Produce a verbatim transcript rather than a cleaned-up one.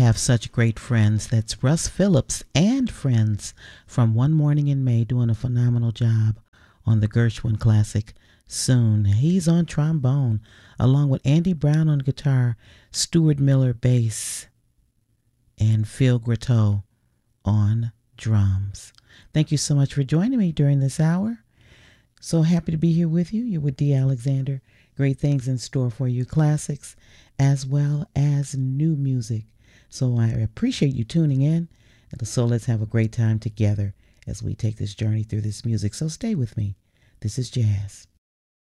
have such great friends. That's Russ Phillips and friends from One Morning in May doing a phenomenal job on the Gershwin classic Soon. He's on trombone along with Andy Brown on guitar, Stuart Miller bass, and Phil Gratteau on drums. Thank you so much for joining me during this hour. So happy to be here with you. You're with Dee Alexander. Great things in store for you, classics as well as new music. So I appreciate you tuning in. And so let's have a great time together as we take this journey through this music. So stay with me. This is Jazz.